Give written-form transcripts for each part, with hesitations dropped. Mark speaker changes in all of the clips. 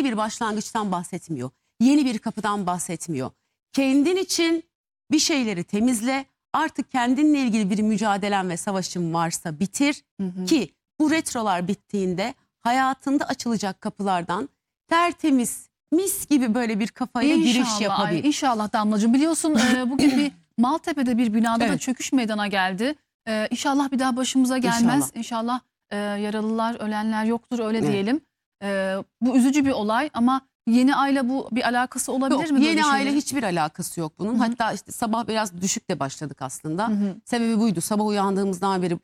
Speaker 1: bir başlangıçtan bahsetmiyor. Yeni bir kapıdan bahsetmiyor. Kendin için bir şeyleri temizle. Artık kendinle ilgili bir mücadelen ve savaşın varsa bitir. Ki bu retrolar bittiğinde hayatında açılacak kapılardan tertemiz, mis gibi böyle bir kafaya giriş yapabil.
Speaker 2: İnşallah Damlacığım. Biliyorsun bugün bir Maltepe'de bir binada da
Speaker 1: Evet.
Speaker 2: çöküş meydana geldi. İnşallah bir daha başımıza gelmez. İnşallah yaralılar, ölenler yoktur, öyle
Speaker 1: Evet.
Speaker 2: diyelim. Bu üzücü bir olay ama yeni aile bu bir alakası olabilir
Speaker 1: Yok,
Speaker 2: mi?
Speaker 1: yeni aile hiçbir alakası yok bunun. Hatta işte sabah biraz düşük de başladık aslında. Sebebi buydu. Sabah uyandığımızdan beri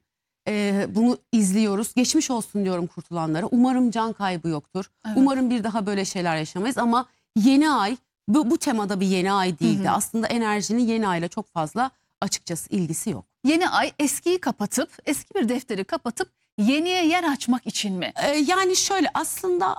Speaker 1: bunu izliyoruz. Geçmiş olsun diyorum kurtulanlara. Umarım can kaybı yoktur.
Speaker 2: Evet.
Speaker 1: Umarım bir daha böyle şeyler yaşamayız ama yeni ay bu temada bir yeni ay değildi. Aslında enerjinin yeni ayla çok fazla açıkçası ilgisi yok.
Speaker 2: Yeni ay eskiyi kapatıp, eski bir defteri kapatıp yeniye yer açmak için mi?
Speaker 1: Yani şöyle aslında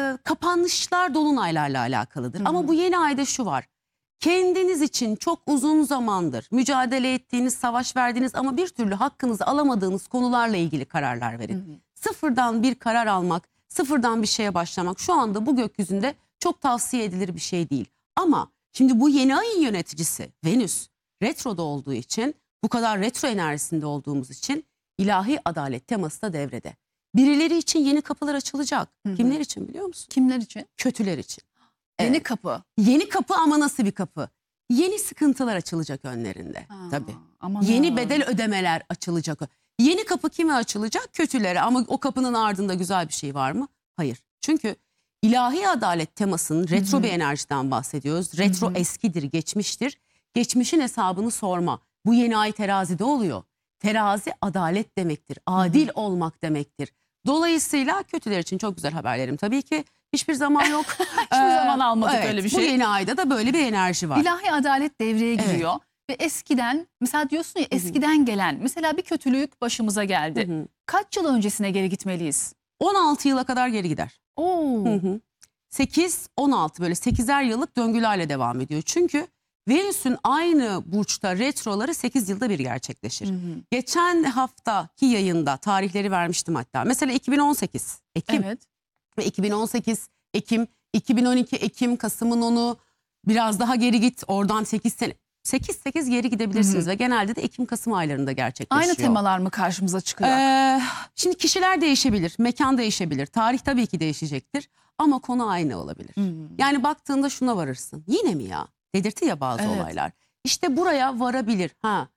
Speaker 1: kapanışlar dolunaylarla alakalıdır. Ama bu yeni ayda şu var. Kendiniz için çok uzun zamandır mücadele ettiğiniz, savaş verdiğiniz ama bir türlü hakkınızı alamadığınız konularla ilgili kararlar verin. Sıfırdan bir karar almak, sıfırdan bir şeye başlamak şu anda bu gökyüzünde çok tavsiye edilir bir şey değil. Ama şimdi bu yeni ayın yöneticisi Venüs retroda olduğu için, bu kadar retro enerjisinde olduğumuz için ilahi adalet teması da devrede. Birileri için yeni kapılar açılacak. Kimler için biliyor musun?
Speaker 2: Kimler için?
Speaker 1: Kötüler için.
Speaker 2: Yeni kapı.
Speaker 1: Yeni kapı ama nasıl bir kapı? Yeni sıkıntılar açılacak önlerinde. Tabii.
Speaker 2: Aman
Speaker 1: Yeni
Speaker 2: ha.
Speaker 1: bedel ödemeler açılacak. Yeni kapı kime açılacak? Kötülere. Ama o kapının ardında güzel bir şey var mı? Hayır. Çünkü ilahi adalet temasının retro bir enerjiden bahsediyoruz. Retro eskidir, geçmiştir. Geçmişin hesabını sorma. Bu yeni ay terazide oluyor. Terazi adalet demektir. Adil olmak demektir. Dolayısıyla kötüler için çok güzel haberlerim tabii ki. Hiçbir zaman yok.
Speaker 2: Hiçbir zaman almadık
Speaker 1: Evet,
Speaker 2: öyle bir
Speaker 1: bu
Speaker 2: şey.
Speaker 1: yeni ayda da böyle bir enerji var.
Speaker 2: İlahi adalet devreye giriyor. Ve eskiden, mesela diyorsun ya eskiden gelen, mesela bir kötülük başımıza geldi. Kaç yıl öncesine geri gitmeliyiz?
Speaker 1: 16 yıla kadar geri gider.
Speaker 2: Oo.
Speaker 1: 8-16 böyle 8'er yıllık döngülerle devam ediyor. Çünkü Venüs'ün aynı burçta retroları 8 yılda bir gerçekleşir. Geçen haftaki yayında tarihleri vermiştim hatta. Mesela 2018 Ekim
Speaker 2: Evet.
Speaker 1: ve 2018 Ekim, 2012 Ekim, Kasım'ın 10'u, biraz daha geri git oradan 8 sene. 8 geri gidebilirsiniz ve genelde de Ekim-Kasım aylarında gerçekleşiyor.
Speaker 2: Aynı temalar mı karşımıza çıkıyor?
Speaker 1: Şimdi kişiler değişebilir, mekan değişebilir, tarih tabii ki değişecektir ama konu aynı olabilir. Yani baktığında şuna varırsın. Yine mi ya? Dedirti ya bazı olaylar. İşte buraya varabilir.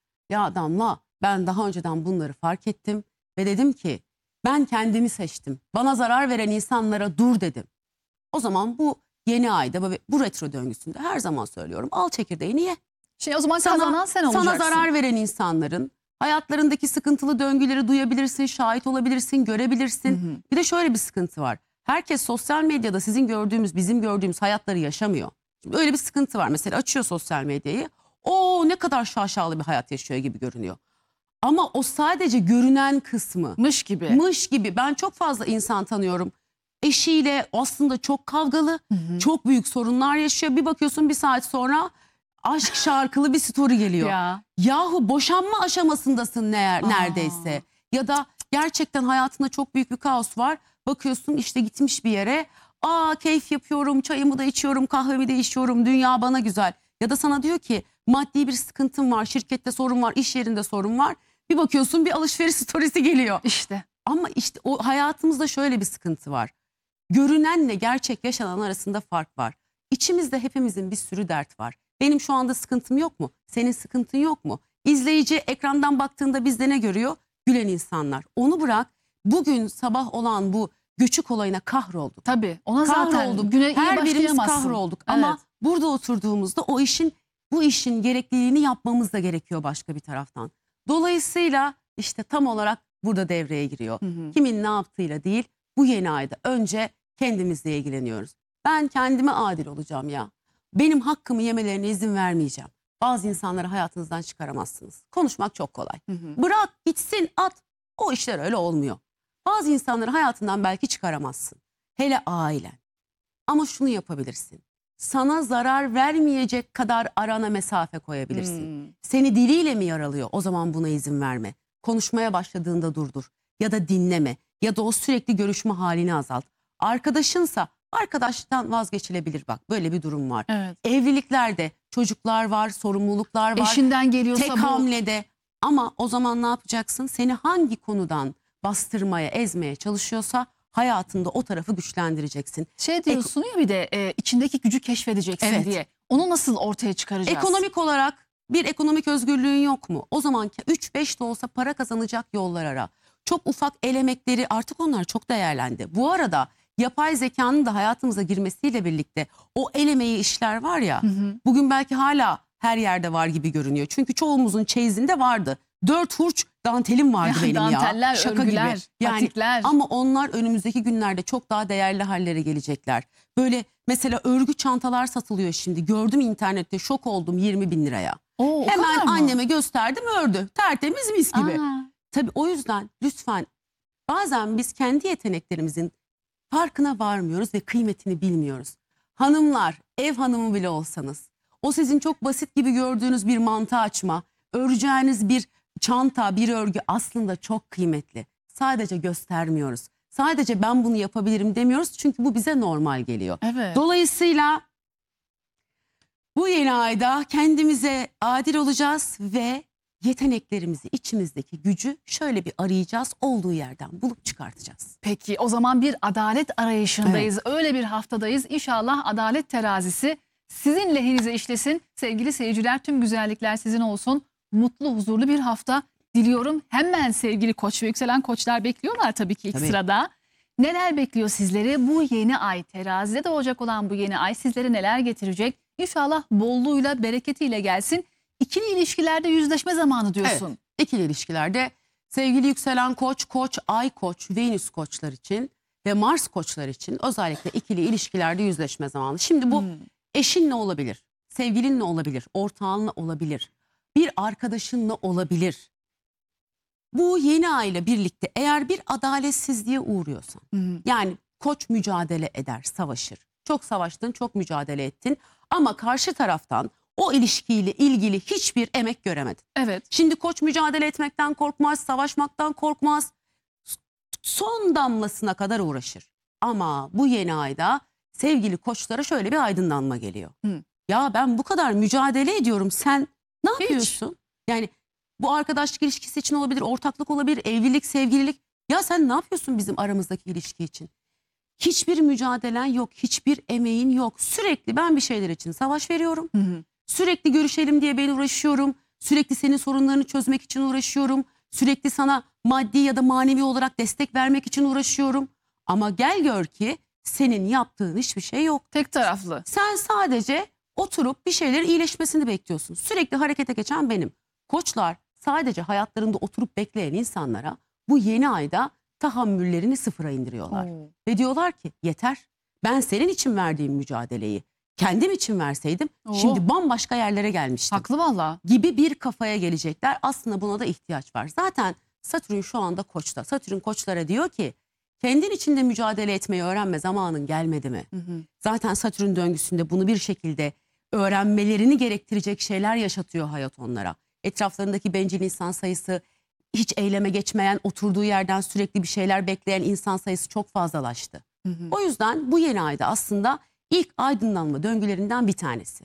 Speaker 1: Ya Damla, ben daha önceden bunları fark ettim ve dedim ki ben kendimi seçtim. Bana zarar veren insanlara dur dedim. O zaman bu yeni ayda bu retro döngüsünde her zaman söylüyorum, al çekirdeğini ye.
Speaker 2: Şimdi o zaman kazanan sen olacaksın.
Speaker 1: Sana zarar veren insanların hayatlarındaki sıkıntılı döngüleri duyabilirsin, şahit olabilirsin, görebilirsin. Bir de şöyle bir sıkıntı var. Herkes sosyal medyada sizin gördüğümüz, bizim gördüğümüz hayatları yaşamıyor. Şimdi öyle bir sıkıntı var. Mesela açıyor sosyal medyayı. O ne kadar şaşalı bir hayat yaşıyor gibi görünüyor. Ama o sadece görünen kısmı.
Speaker 2: Mış gibi.
Speaker 1: Mış gibi. Ben çok fazla insan tanıyorum. Eşiyle aslında çok kavgalı, çok büyük sorunlar yaşıyor. Bir bakıyorsun bir saat sonra aşk şarkılı bir story geliyor. Yahu boşanma aşamasındasın neredeyse. Ya da gerçekten hayatında çok büyük bir kaos var. Bakıyorsun işte gitmiş bir yere. Keyif yapıyorum, çayımı da içiyorum, kahvemi de içiyorum, dünya bana güzel. Ya da sana diyor ki maddi bir sıkıntım var, şirkette sorun var, iş yerinde sorun var. Bir bakıyorsun bir alışveriş storiesi geliyor.
Speaker 2: İşte.
Speaker 1: Ama işte o hayatımızda şöyle bir sıkıntı var. Görünenle gerçek yaşanan arasında fark var. İçimizde hepimizin bir sürü dert var. Benim şu anda sıkıntım yok mu? Senin sıkıntın yok mu? İzleyici ekrandan baktığında bizde ne görüyor? Gülen insanlar. Onu bırak, bugün sabah olan bu göçük olayına kahrolduk.
Speaker 2: Tabii ona zaten
Speaker 1: Kahrolduk.
Speaker 2: güne iyi
Speaker 1: Her birimiz
Speaker 2: başlayamazsın.
Speaker 1: kahrolduk. Ama burada oturduğumuzda bu işin gerekliliğini yapmamız da gerekiyor başka bir taraftan. Dolayısıyla işte tam olarak burada devreye giriyor. Kimin ne yaptığıyla değil, bu yeni ayda önce kendimizle ilgileniyoruz. Ben kendime adil olacağım ya. Benim hakkımı yemelerine izin vermeyeceğim. Bazı insanları hayatınızdan çıkaramazsınız. Konuşmak çok kolay. Bırak gitsin, at. O işler öyle olmuyor. Bazı insanları hayatından belki çıkaramazsın. Hele ailen. Ama şunu yapabilirsin. Sana zarar vermeyecek kadar arana mesafe koyabilirsin. Seni diliyle mi yaralıyor? O zaman buna izin verme. Konuşmaya başladığında durdur. Ya da dinleme. Ya da o sürekli görüşme halini azalt. Arkadaşınsa Arkadaşlıktan vazgeçilebilir, bak böyle bir durum var.
Speaker 2: Evet.
Speaker 1: Evliliklerde çocuklar var, sorumluluklar var.
Speaker 2: Eşinden geliyorsa
Speaker 1: Tek
Speaker 2: bu.
Speaker 1: hamlede, ama o zaman ne yapacaksın? Seni hangi konudan bastırmaya, ezmeye çalışıyorsa hayatında o tarafı güçlendireceksin.
Speaker 2: Şey diyorsun ya bir de içindeki gücü keşfedeceksin
Speaker 1: Evet.
Speaker 2: diye. Onu nasıl ortaya çıkaracağız?
Speaker 1: Ekonomik olarak bir ekonomik özgürlüğün yok mu? O zaman 3-5 de olsa para kazanacak yollar ara. Çok ufak el emekleri, artık onlar çok değerlendi. Bu arada yapay zekanın da hayatımıza girmesiyle birlikte o el emeği işler var ya, bugün belki hala her yerde var gibi görünüyor. Çünkü çoğumuzun çeyizinde vardı. 4 hurç dantelim vardı benim ya.
Speaker 2: Danteller,
Speaker 1: Şaka
Speaker 2: örgüler,
Speaker 1: gibi. Yani,
Speaker 2: patikler.
Speaker 1: ama onlar önümüzdeki günlerde çok daha değerli hallere gelecekler. Böyle mesela örgü çantalar satılıyor şimdi. Gördüm internette, şok oldum, 20.000 liraya.
Speaker 2: O kadar
Speaker 1: Hemen
Speaker 2: mı?
Speaker 1: anneme gösterdim, ördü. Tertemiz, mis gibi.
Speaker 2: Aa,
Speaker 1: Tabii o yüzden lütfen, bazen biz kendi yeteneklerimizin farkına varmıyoruz ve kıymetini bilmiyoruz. Hanımlar, ev hanımı bile olsanız, o sizin çok basit gibi gördüğünüz bir mantı açma, öreceğiniz bir çanta, bir örgü aslında çok kıymetli. Sadece göstermiyoruz. Sadece ben bunu yapabilirim demiyoruz, çünkü bu bize normal geliyor.
Speaker 2: evet.
Speaker 1: Dolayısıyla bu yeni ayda kendimize adil olacağız ve yeteneklerimizi, içimizdeki gücü şöyle bir arayacağız, olduğu yerden bulup çıkartacağız.
Speaker 2: Peki o zaman bir adalet arayışındayız. Öyle bir haftadayız. İnşallah adalet terazisi sizin lehinize işlesin. Sevgili seyirciler, tüm güzellikler sizin olsun. Mutlu, huzurlu bir hafta diliyorum. Hemen sevgili koç ve yükselen koçlar bekliyorlar tabii ki ilk
Speaker 1: Tabii.
Speaker 2: sırada. Neler bekliyor sizleri? Bu yeni ay, terazide doğacak olan bu yeni ay sizlere neler getirecek? İnşallah bolluğuyla, bereketiyle gelsin. İkili ilişkilerde yüzleşme zamanı diyorsun.
Speaker 1: Evet, ikili ilişkilerde sevgili yükselen koç, koç, ay koç, venüs koçlar için ve mars koçlar için özellikle ikili ilişkilerde yüzleşme zamanı. Şimdi bu eşinle olabilir, sevgilinle olabilir, ortağınla olabilir, bir arkadaşınla olabilir. Bu yeni ayla birlikte eğer bir adaletsizliğe uğruyorsan, yani koç mücadele eder, savaşır. Çok savaştın, çok mücadele ettin ama karşı taraftan o ilişkiyle ilgili hiçbir emek göremedin.
Speaker 2: Evet.
Speaker 1: Şimdi koç mücadele etmekten korkmaz, savaşmaktan korkmaz. Son damlasına kadar uğraşır. Ama bu yeni ayda sevgili koçlara şöyle bir aydınlanma geliyor. Ya ben bu kadar mücadele ediyorum, sen ne yapıyorsun? Yani bu arkadaşlık ilişkisi için olabilir, ortaklık olabilir, evlilik, sevgililik. Ya sen ne yapıyorsun bizim aramızdaki ilişki için? Hiçbir mücadelen yok, hiçbir emeğin yok. Sürekli ben bir şeyler için savaş veriyorum. Sürekli görüşelim diye ben uğraşıyorum. Sürekli senin sorunlarını çözmek için uğraşıyorum. Sürekli sana maddi ya da manevi olarak destek vermek için uğraşıyorum. Ama gel gör ki senin yaptığın hiçbir şey yok.
Speaker 2: Tek taraflı.
Speaker 1: Sen sadece oturup bir şeylerin iyileşmesini bekliyorsun. Sürekli harekete geçen benim. Koçlar sadece hayatlarında oturup bekleyen insanlara bu yeni ayda tahammüllerini sıfıra indiriyorlar. Ve diyorlar ki yeter, ben senin için verdiğim mücadeleyi kendim için verseydim şimdi bambaşka yerlere gelmiştim.
Speaker 2: Haklı valla.
Speaker 1: Gibi bir kafaya gelecekler. Aslında buna da ihtiyaç var. Zaten Satürn şu anda koçta. Satürn koçlara diyor ki kendin içinde mücadele etmeyi öğrenme zamanın gelmedi mi? Zaten Satürn döngüsünde bunu bir şekilde öğrenmelerini gerektirecek şeyler yaşatıyor hayat onlara. Etraflarındaki bencil insan sayısı, hiç eyleme geçmeyen, oturduğu yerden sürekli bir şeyler bekleyen insan sayısı çok fazlalaştı. O yüzden bu yeni ayda aslında ilk aydınlanma döngülerinden bir tanesi.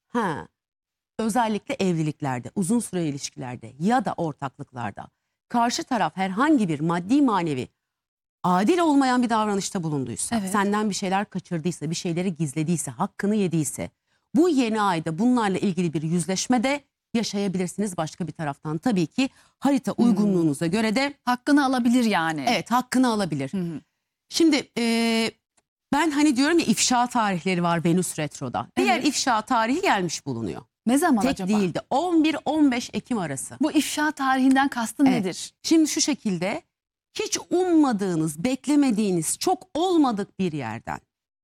Speaker 1: Özellikle evliliklerde, uzun süre ilişkilerde ya da ortaklıklarda karşı taraf herhangi bir maddi manevi adil olmayan bir davranışta bulunduysa, senden bir şeyler kaçırdıysa, bir şeyleri gizlediyse, hakkını yediyse, bu yeni ayda bunlarla ilgili bir yüzleşme de yaşayabilirsiniz başka bir taraftan. Tabii ki harita uygunluğunuza göre de
Speaker 2: Hakkını alabilir yani.
Speaker 1: evet, hakkını alabilir. Şimdi ben hani diyorum ya, ifşa tarihleri var Venüs Retro'da. Diğer ifşa tarihi gelmiş bulunuyor.
Speaker 2: Ne zaman
Speaker 1: Tek
Speaker 2: acaba?
Speaker 1: değildi. 11-15 Ekim arası.
Speaker 2: Bu ifşa tarihinden kastın nedir?
Speaker 1: Şimdi şu şekilde, hiç ummadığınız, beklemediğiniz, çok olmadık bir yerden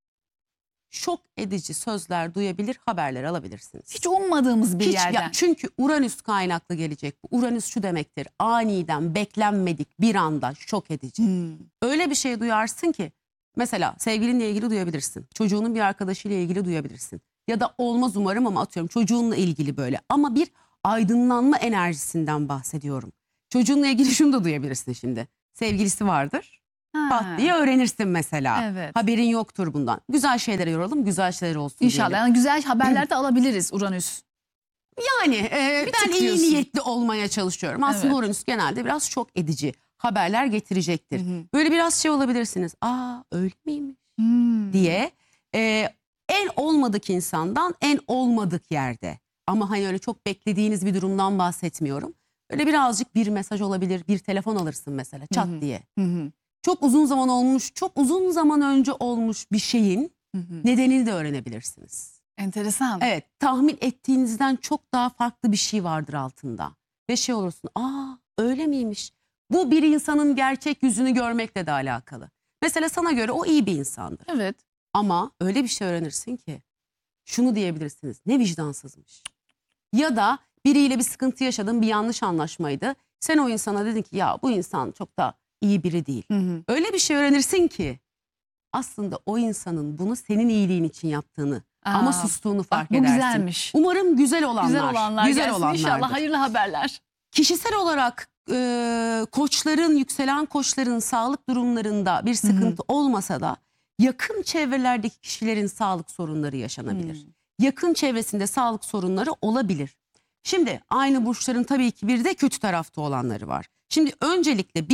Speaker 1: şok edici sözler duyabilir, haberler alabilirsiniz.
Speaker 2: Hiç ummadığımız bir yerden.
Speaker 1: Çünkü Uranüs kaynaklı gelecek bu. Uranüs şu demektir: aniden, beklenmedik, bir anda şok edici. Öyle bir şey duyarsın ki, mesela sevgilinle ilgili duyabilirsin. Çocuğunun bir arkadaşıyla ilgili duyabilirsin. Ya da olmaz umarım ama atıyorum çocuğunla ilgili böyle. Ama bir aydınlanma enerjisinden bahsediyorum. Çocuğunla ilgili şunu da duyabilirsin şimdi. Sevgilisi vardır. Pat diye öğrenirsin mesela.
Speaker 2: Evet.
Speaker 1: Haberin yoktur bundan. Güzel şeylere yoralım, güzel şeyler olsun
Speaker 2: İnşallah.
Speaker 1: diyelim.
Speaker 2: Yani güzel haberler de alabiliriz Uranüs.
Speaker 1: Yani ben
Speaker 2: tık
Speaker 1: iyi
Speaker 2: diyorsun.
Speaker 1: niyetli olmaya çalışıyorum. Aslında
Speaker 2: Evet.
Speaker 1: Uranüs genelde biraz şok edici haberler getirecektir.
Speaker 2: Hı hı.
Speaker 1: Böyle biraz şey olabilirsiniz. Aa öyle miymiş
Speaker 2: Hmm.
Speaker 1: diye. En olmadık insandan en olmadık yerde. Ama hani öyle çok beklediğiniz bir durumdan bahsetmiyorum. Öyle birazcık bir mesaj olabilir. Bir telefon alırsın mesela çat
Speaker 2: Hı hı.
Speaker 1: diye.
Speaker 2: Hı hı.
Speaker 1: Çok uzun zaman olmuş, çok uzun zaman önce olmuş bir şeyin
Speaker 2: Hı hı.
Speaker 1: nedenini de öğrenebilirsiniz.
Speaker 2: Enteresan.
Speaker 1: Evet, tahmin ettiğinizden çok daha farklı bir şey vardır altında. Ve şey olursun, aa öyle miymiş? Bu bir insanın gerçek yüzünü görmekle de alakalı. Mesela sana göre o iyi bir insandır.
Speaker 2: Evet.
Speaker 1: Ama öyle bir şey öğrenirsin ki şunu diyebilirsiniz, ne vicdansızmış. Ya da biriyle bir sıkıntı yaşadın, bir yanlış anlaşmaydı. Sen o insana dedin ki ya bu insan çok da iyi biri değil.
Speaker 2: Hı hı.
Speaker 1: Öyle bir şey öğrenirsin ki aslında o insanın bunu senin iyiliğin için yaptığını ama
Speaker 2: Aa,
Speaker 1: sustuğunu fark
Speaker 2: bu
Speaker 1: edersin.
Speaker 2: güzelmiş.
Speaker 1: Umarım güzel olanlar.
Speaker 2: Güzel olanlar
Speaker 1: güzel
Speaker 2: gelsin
Speaker 1: olanlardır.
Speaker 2: inşallah. Hayırlı haberler.
Speaker 1: Kişisel olarak koçların, yükselen koçların sağlık durumlarında bir sıkıntı olmasa da yakın çevrelerdeki kişilerin sağlık sorunları yaşanabilir. Yakın çevresinde sağlık sorunları olabilir. Şimdi aynı burçların tabii ki bir de kötü tarafta olanları var. Şimdi öncelikle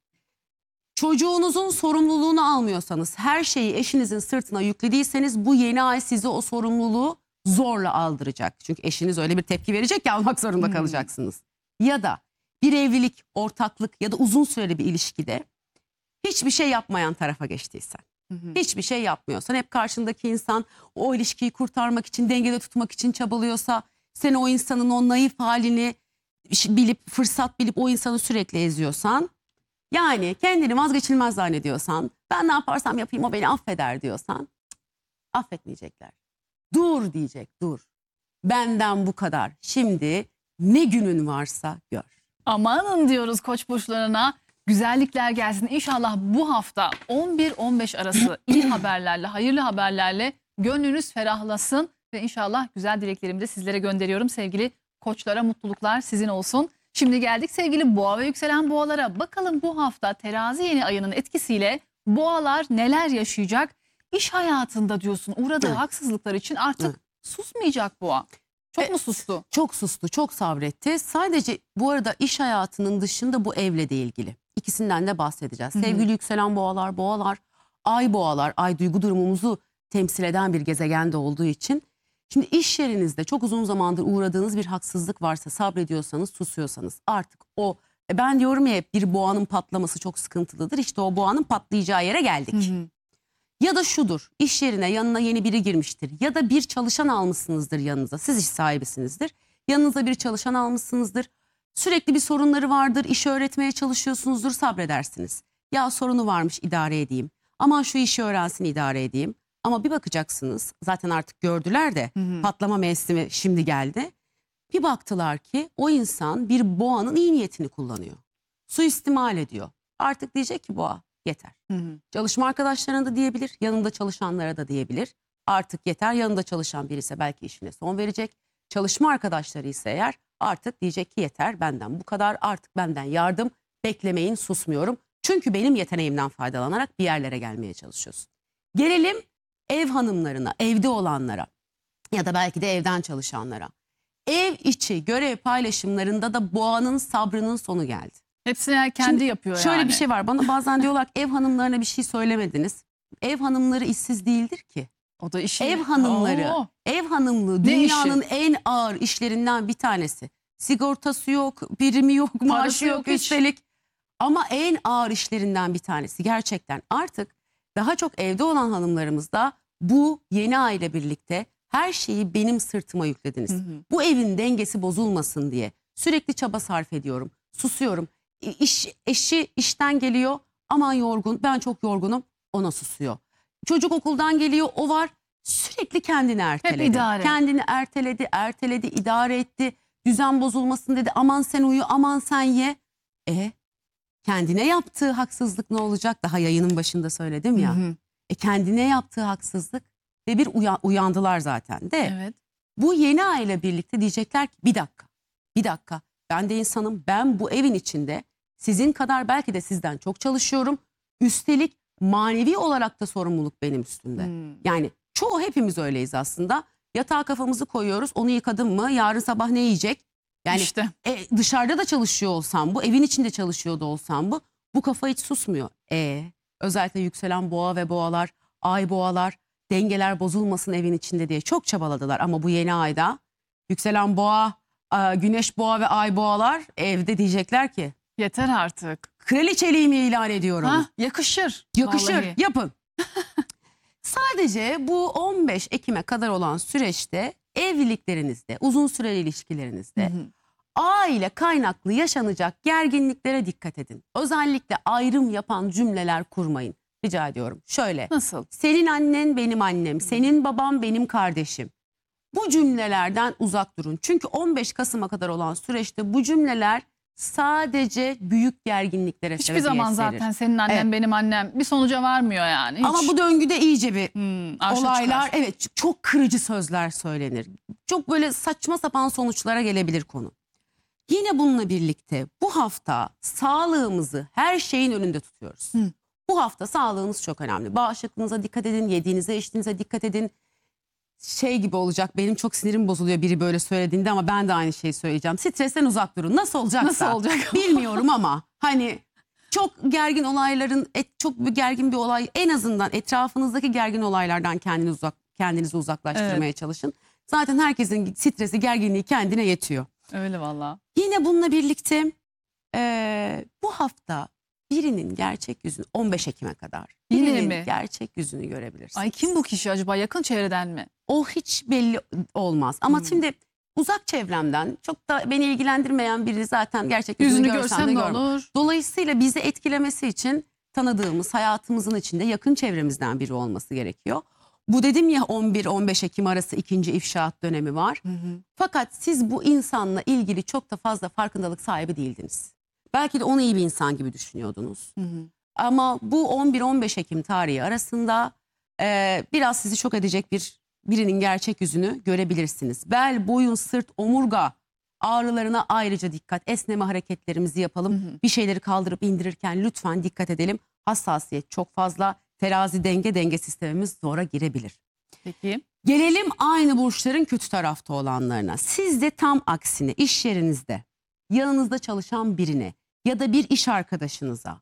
Speaker 1: çocuğunuzun sorumluluğunu almıyorsanız, her şeyi eşinizin sırtına yüklediyseniz bu yeni ay size o sorumluluğu zorla aldıracak. Çünkü eşiniz öyle bir tepki verecek ki almak zorunda kalacaksınız. Ya da bir evlilik, ortaklık ya da uzun süreli bir ilişkide hiçbir şey yapmayan tarafa geçtiysen, hiçbir şey yapmıyorsan, hep karşındaki insan o ilişkiyi kurtarmak için, dengede tutmak için çabalıyorsa, sen o insanın o naif halini bilip, fırsat bilip o insanı sürekli eziyorsan, yani kendini vazgeçilmez zannediyorsan, ben ne yaparsam yapayım o beni affeder diyorsan, affetmeyecekler. Dur diyecek, dur. Benden bu kadar. Şimdi ne günün varsa gör.
Speaker 2: Amanın diyoruz koç burçlarına. Güzellikler gelsin. İnşallah bu hafta 11-15 arası iyi haberlerle, hayırlı haberlerle gönlünüz ferahlasın. Ve inşallah güzel dileklerimi de sizlere gönderiyorum. Sevgili koçlara mutluluklar sizin olsun. Şimdi geldik sevgili boğa ve yükselen boğalara. Bakalım bu hafta terazi yeni ayının etkisiyle boğalar neler yaşayacak? İş hayatında diyorsun uğradığı
Speaker 1: Evet.
Speaker 2: haksızlıklar için artık susmayacak boğa. Çok mu sustu?
Speaker 1: Çok sustu, çok sabretti. Sadece bu arada iş hayatının dışında bu evle de ilgili. İkisinden de bahsedeceğiz. Sevgili yükselen boğalar, ay duygu durumumuzu temsil eden bir gezegende olduğu için. Şimdi iş yerinizde çok uzun zamandır uğradığınız bir haksızlık varsa, sabrediyorsanız, susuyorsanız artık o, ben diyorum ya hep bir boğanın patlaması çok sıkıntılıdır. İşte o boğanın patlayacağı yere geldik. Ya da şudur, iş yerine yanına yeni biri girmiştir ya da bir çalışan almışsınızdır yanınıza, siz iş sahibisinizdir, yanınıza bir çalışan almışsınızdır, sürekli bir sorunları vardır, işi öğretmeye çalışıyorsunuzdur, sabredersiniz. Ya sorunu varmış, idare edeyim, aman şu işi öğrensin, idare edeyim, ama bir bakacaksınız zaten artık gördüler de patlama mevsimi şimdi geldi, bir baktılar ki o insan bir boğanın iyi niyetini kullanıyor, suistimal ediyor, artık diyecek ki boğa yeter. Çalışma arkadaşlarına da diyebilir, yanında çalışanlara da diyebilir. Artık yeter, yanında çalışan biri ise belki işine son verecek. Çalışma arkadaşları ise eğer artık diyecek ki yeter, benden bu kadar, artık benden yardım beklemeyin, susmuyorum. Çünkü benim yeteneğimden faydalanarak bir yerlere gelmeye çalışıyorsun. Gelelim ev hanımlarına, evde olanlara ya da belki de evden çalışanlara. Ev içi görev paylaşımlarında da boğanın sabrının sonu geldi.
Speaker 2: Hepsini kendi
Speaker 1: Şimdi
Speaker 2: yapıyor
Speaker 1: şöyle
Speaker 2: yani.
Speaker 1: bir şey var. Bana bazen diyorlar ki ev hanımlarına bir şey söylemediniz. Ev hanımları işsiz değildir ki.
Speaker 2: O da işi.
Speaker 1: Ev hanımları,
Speaker 2: Oo.
Speaker 1: ev hanımlığı
Speaker 2: Ne
Speaker 1: dünyanın
Speaker 2: işi?
Speaker 1: en ağır işlerinden bir tanesi. Sigortası yok, primi yok, maaşı
Speaker 2: Parası
Speaker 1: yok
Speaker 2: yok hiç.
Speaker 1: üstelik. Ama en ağır işlerinden bir tanesi gerçekten. Artık daha çok evde olan hanımlarımız da bu yeni aile birlikte her şeyi benim sırtıma yüklediniz. Bu evin dengesi bozulmasın diye sürekli çaba sarf ediyorum, susuyorum. Eşi işten geliyor, aman yorgun, ben çok yorgunum, ona susuyor. Çocuk okuldan geliyor, o var, sürekli kendini erteledi.
Speaker 2: Hep idare.
Speaker 1: Kendini erteledi, idare etti. Düzen bozulmasın dedi, aman sen uyu, aman sen ye. Kendine yaptığı haksızlık ne olacak? Daha yayının başında söyledim ya. Kendine yaptığı haksızlık ve uyandılar zaten de.
Speaker 2: Evet.
Speaker 1: Bu yeni aile birlikte diyecekler ki bir dakika ben de insanım, ben bu evin içinde sizin kadar belki de sizden çok çalışıyorum. Üstelik manevi olarak da sorumluluk benim üstümde. Yani çoğu hepimiz öyleyiz aslında. Yatağa kafamızı koyuyoruz. Onu yıkadım mı yarın sabah ne yiyecek? Yani
Speaker 2: İşte.
Speaker 1: Dışarıda da çalışıyor olsam bu, evin içinde çalışıyor da olsam bu kafa hiç susmuyor. Özellikle yükselen boğa ve boğalar, ay boğalar, dengeler bozulmasın evin içinde diye çok çabaladılar. Ama bu yeni ayda yükselen boğa, güneş boğa ve ay boğalar evde diyecekler ki
Speaker 2: Yeter artık.
Speaker 1: kraliçeliğimi ilan ediyorum.
Speaker 2: Ha, yakışır.
Speaker 1: Yakışır,
Speaker 2: Vallahi.
Speaker 1: yapın. Sadece bu 15 Ekim'e kadar olan süreçte evliliklerinizde, uzun süreli ilişkilerinizde aile kaynaklı yaşanacak gerginliklere dikkat edin. Özellikle ayrım yapan cümleler kurmayın. Rica ediyorum. Şöyle.
Speaker 2: Nasıl?
Speaker 1: Senin annen benim annem, senin babam benim kardeşim. Bu cümlelerden uzak durun. Çünkü 15 Kasım'a kadar olan süreçte bu cümleler sadece büyük gerginliklere
Speaker 2: Hiçbir
Speaker 1: sebebiyet
Speaker 2: zaman
Speaker 1: verir.
Speaker 2: zaten senin annem
Speaker 1: Evet.
Speaker 2: benim annem bir sonuca varmıyor yani. Hiç.
Speaker 1: Ama bu döngüde iyice bir
Speaker 2: arşa
Speaker 1: olaylar,
Speaker 2: çıkar.
Speaker 1: evet, çok kırıcı sözler söylenir. Çok böyle saçma sapan sonuçlara gelebilir konu. Yine bununla birlikte bu hafta sağlığımızı her şeyin önünde tutuyoruz. Bu hafta sağlığınız çok önemli. Bağışıklığınıza dikkat edin, yediğinize içtiğinize dikkat edin. Şey gibi olacak, benim çok sinirim bozuluyor biri böyle söylediğinde ama ben de aynı şeyi söyleyeceğim. Stresten uzak durun. Nasıl olacaksa.
Speaker 2: Nasıl olacak?
Speaker 1: Bilmiyorum ama hani çok gergin olayların, çok gergin bir olay, en azından etrafınızdaki gergin olaylardan kendinizi uzaklaştırmaya çalışın. Zaten herkesin stresi, gerginliği kendine yetiyor.
Speaker 2: Öyle valla.
Speaker 1: Yine bununla birlikte bu hafta birinin gerçek yüzünü 15 Ekim'e kadar
Speaker 2: Yine
Speaker 1: birinin
Speaker 2: mi?
Speaker 1: gerçek yüzünü görebilirsiniz.
Speaker 2: Ay kim bu kişi acaba? Yakın çevreden mi?
Speaker 1: O hiç belli olmaz. Ama şimdi uzak çevremden çok da beni ilgilendirmeyen biri zaten gerçek yüzünü görsem de
Speaker 2: ne
Speaker 1: görmem.
Speaker 2: olur?
Speaker 1: Dolayısıyla bizi etkilemesi için tanıdığımız, hayatımızın içinde yakın çevremizden biri olması gerekiyor. Bu dedim ya 11-15 Ekim arası ikinci ifşaat dönemi var. Fakat siz bu insanla ilgili çok da fazla farkındalık sahibi değildiniz. Belki de onu iyi bir insan gibi düşünüyordunuz. Ama bu 11-15 Ekim tarihi arasında biraz sizi şok edecek birinin gerçek yüzünü görebilirsiniz. Bel, boyun, sırt, omurga ağrılarına ayrıca dikkat. Esneme hareketlerimizi yapalım. Bir şeyleri kaldırıp indirirken lütfen dikkat edelim. Hassasiyet çok fazla. Terazi denge sistemimiz zora girebilir.
Speaker 2: Peki.
Speaker 1: Gelelim aynı burçların kötü tarafta olanlarına. Siz de tam aksine iş yerinizde, yanınızda çalışan birine ya da bir iş arkadaşınıza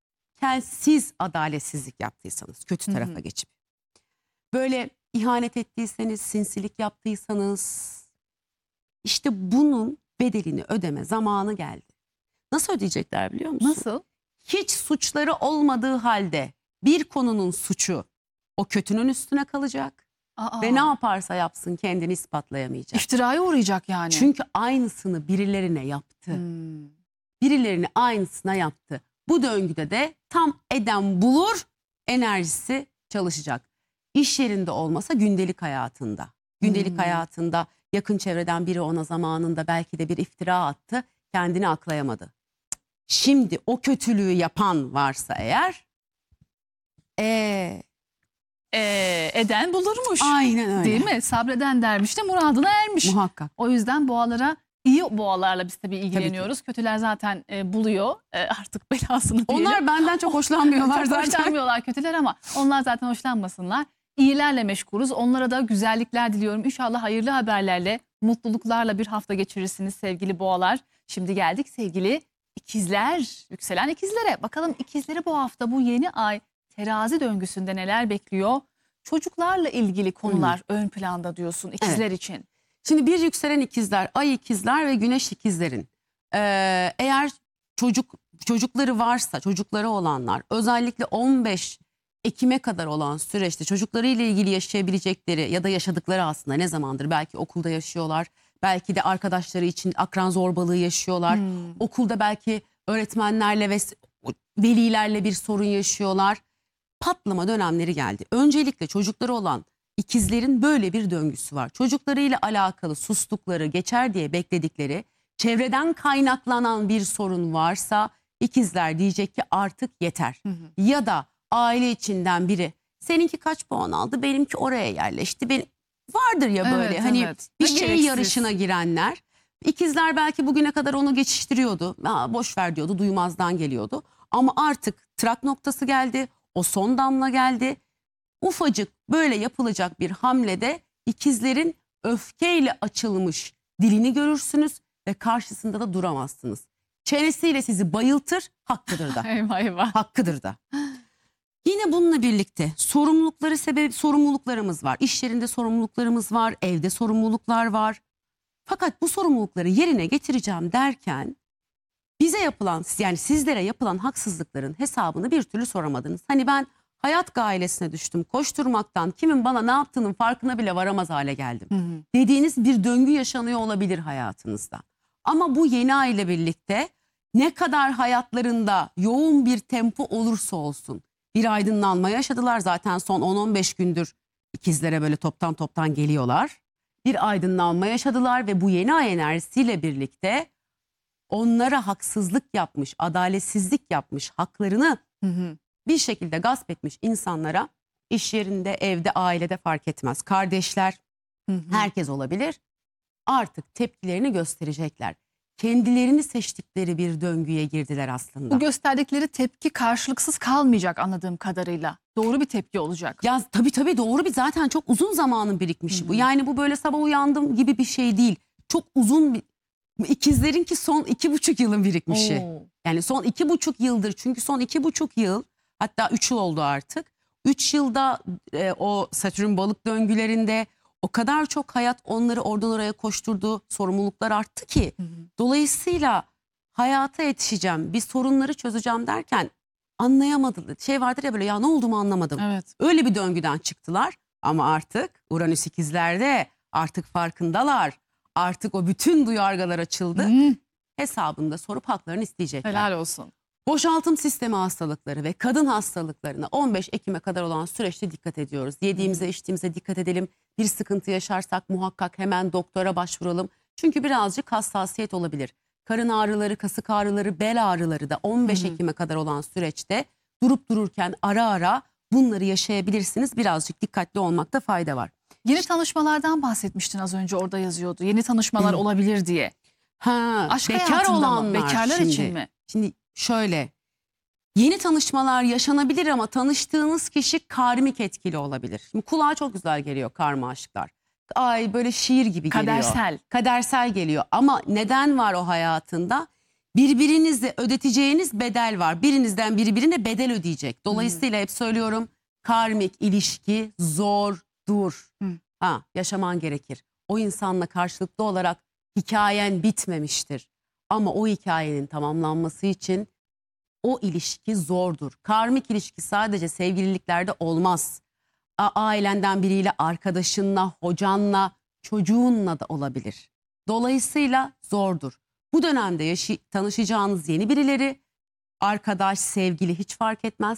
Speaker 1: siz adaletsizlik yaptıysanız, kötü tarafa geçip böyle ihanet ettiyseniz, sinsilik yaptıysanız, işte bunun bedelini ödeme zamanı geldi. Nasıl ödeyecekler biliyor musun?
Speaker 2: Nasıl?
Speaker 1: Hiç suçları olmadığı halde bir konunun suçu o kötünün üstüne kalacak. Ve ne yaparsa yapsın kendini ispatlayamayacak.
Speaker 2: İftiraya uğrayacak yani.
Speaker 1: Çünkü aynısını birilerine yaptı. Birilerini aynısına yaptı. Bu döngüde de tam eden bulur enerjisi çalışacak. İş yerinde olmasa gündelik hayatında. Gündelik hayatında yakın çevreden biri ona zamanında belki de bir iftira attı. Kendini aklayamadı. Şimdi o kötülüğü yapan varsa eğer
Speaker 2: eden bulurmuş.
Speaker 1: aynen öyle.
Speaker 2: Değil mi? Sabreden dermiş de muradına ermiş.
Speaker 1: Muhakkak.
Speaker 2: O yüzden boğalara, iyi boğalarla biz tabii ilgileniyoruz. Kötüler zaten buluyor artık belasını diyelim.
Speaker 1: Onlar benden çok hoşlanmıyorlar
Speaker 2: Çok
Speaker 1: zaten.
Speaker 2: hoşlanmıyorlar kötüler ama onlar zaten hoşlanmasınlar. İyilerle meşgulüz. Onlara da güzellikler diliyorum. İnşallah hayırlı haberlerle, mutluluklarla bir hafta geçirirsiniz sevgili boğalar. Şimdi geldik sevgili ikizler, yükselen ikizlere. Bakalım ikizleri bu hafta, bu yeni ay terazi döngüsünde neler bekliyor? Çocuklarla ilgili konular ön planda diyorsun ikizler için.
Speaker 1: Şimdi bir yükselen ikizler, ay ikizler ve güneş ikizlerin eğer çocukları varsa, çocukları olanlar özellikle 15 Ekim'e kadar olan süreçte çocuklarıyla ilgili yaşayabilecekleri ya da yaşadıkları aslında ne zamandır belki okulda yaşıyorlar. Belki de arkadaşları için akran zorbalığı yaşıyorlar. Okulda belki öğretmenlerle ve velilerle bir sorun yaşıyorlar. Patlama dönemleri geldi. Öncelikle çocukları olan ikizlerin böyle bir döngüsü var. Çocuklarıyla alakalı sustukları, geçer diye bekledikleri, çevreden kaynaklanan bir sorun varsa ikizler diyecek ki artık yeter. Ya da aile içinden biri seninki kaç puan aldı, benimki oraya yerleşti. Vardır ya böyle bir şey
Speaker 2: gereksiz
Speaker 1: yarışına girenler. İkizler belki bugüne kadar onu geçiştiriyordu. Boş ver diyordu, duymazdan geliyordu. Ama artık trak noktası geldi. O son damla geldi. Ufacık böyle yapılacak bir hamlede ikizlerin öfkeyle açılmış dilini görürsünüz ve karşısında da duramazsınız. Çenesiyle sizi bayıltır, hakkıdır da.
Speaker 2: Eyvah eyvah.
Speaker 1: Hakkıdır da. Yine bununla birlikte sorumluluklarımız var. İş yerinde sorumluluklarımız var, evde sorumluluklar var. Fakat bu sorumlulukları yerine getireceğim derken bize yapılan, yani sizlere yapılan haksızlıkların hesabını bir türlü soramadınız. Hani ben hayat gailesine düştüm. Koşturmaktan kimin bana ne yaptığının farkına bile varamaz hale geldim. Dediğiniz bir döngü yaşanıyor olabilir hayatınızda. Ama bu yeni ay ile birlikte ne kadar hayatlarında yoğun bir tempo olursa olsun bir aydınlanma yaşadılar. Zaten son 10-15 gündür ikizlere böyle toptan geliyorlar. Bir aydınlanma yaşadılar ve bu yeni ay enerjisiyle birlikte onlara haksızlık yapmış, adaletsizlik yapmış, haklarını bir şekilde gasp etmiş insanlara iş yerinde, evde, ailede fark etmez. Kardeşler, herkes olabilir. Artık tepkilerini gösterecekler. Kendilerini seçtikleri bir döngüye girdiler aslında.
Speaker 2: Bu gösterdikleri tepki karşılıksız kalmayacak anladığım kadarıyla. Doğru bir tepki olacak.
Speaker 1: Ya tabii doğru bir, zaten çok uzun zamanın birikmişi bu. Yani bu böyle sabah uyandım gibi bir şey değil. Çok uzun bir, ikizlerinki son 2,5 yılın birikmişi.
Speaker 2: Oo.
Speaker 1: Yani son 2,5 yıldır, çünkü son 2,5 yıl, hatta 3 yıl oldu artık. 3 yılda o Satürn balık döngülerinde o kadar çok hayat onları oradan oraya koşturdu, sorumluluklar arttı ki. Dolayısıyla hayata yetişeceğim, bir sorunları çözeceğim derken anlayamadılar. Şey vardır ya böyle, ya ne olduğumu anlamadım.
Speaker 2: Evet.
Speaker 1: Öyle bir döngüden çıktılar ama artık Uranüs ikizlerde, artık farkındalar. Artık o bütün duyargalar açıldı. Hesabında sorup haklarını isteyecekler.
Speaker 2: Helal olsun.
Speaker 1: Boşaltım sistemi hastalıkları ve kadın hastalıklarına 15 Ekim'e kadar olan süreçte dikkat ediyoruz. Yediğimize içtiğimize dikkat edelim. Bir sıkıntı yaşarsak muhakkak hemen doktora başvuralım. Çünkü birazcık hassasiyet olabilir. Karın ağrıları, kasık ağrıları, bel ağrıları da 15 Ekim'e kadar olan süreçte durup dururken ara ara bunları yaşayabilirsiniz. Birazcık dikkatli olmakta fayda var.
Speaker 2: Yeni tanışmalardan bahsetmiştin az önce, orada yazıyordu. Yeni tanışmalar olabilir diye. Aşk
Speaker 1: Bekar
Speaker 2: hayatında mı?
Speaker 1: olanlar
Speaker 2: Bekarlar
Speaker 1: şimdi.
Speaker 2: için mi?
Speaker 1: Şimdi şöyle, yeni tanışmalar yaşanabilir ama tanıştığınız kişi karmik etkili olabilir. Şimdi kulağa çok güzel geliyor karma aşklar. Ay böyle şiir gibi geliyor.
Speaker 2: Kadersel.
Speaker 1: Kadersel geliyor ama neden var o hayatında? Birbirinize ödeteceğiniz bedel var. Birinizden biri birine bedel ödeyecek. Dolayısıyla hep söylüyorum, karmik ilişki zordur. Yaşaman gerekir. O insanla karşılıklı olarak hikayen bitmemiştir. Ama o hikayenin tamamlanması için o ilişki zordur. Karmik ilişki sadece sevgililiklerde olmaz. Ailenden biriyle, arkadaşınla, hocanla, çocuğunla da olabilir. Dolayısıyla zordur. Bu dönemde tanışacağınız yeni birileri, arkadaş, sevgili hiç fark etmez.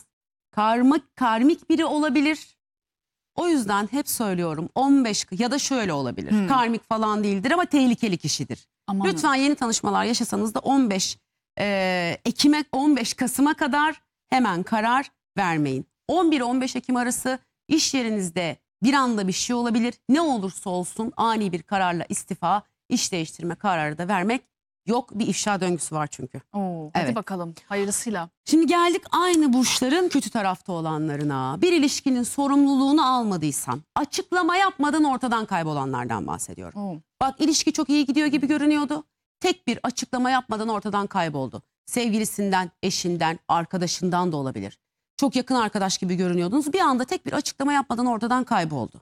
Speaker 1: Karmik biri olabilir. O yüzden hep söylüyorum, 15 ya da şöyle olabilir. Karmik falan değildir ama tehlikeli kişidir.
Speaker 2: Aman.
Speaker 1: Lütfen yeni tanışmalar yaşasanız da 15 Ekim'e, 15 Kasım'a kadar hemen karar vermeyin. 11-15 Ekim arası iş yerinizde bir anda bir şey olabilir. Ne olursa olsun ani bir kararla istifa, iş değiştirme kararı da vermek yok. Bir ifşa döngüsü var çünkü.
Speaker 2: Hadi
Speaker 1: Evet.
Speaker 2: bakalım hayırlısıyla.
Speaker 1: Şimdi geldik aynı burçların kötü tarafta olanlarına. Bir ilişkinin sorumluluğunu almadıysan, açıklama yapmadan ortadan kaybolanlardan bahsediyorum. Bak, ilişki çok iyi gidiyor gibi görünüyordu. Tek bir açıklama yapmadan ortadan kayboldu. Sevgilisinden, eşinden, arkadaşından da olabilir. Çok yakın arkadaş gibi görünüyordunuz. Bir anda tek bir açıklama yapmadan ortadan kayboldu.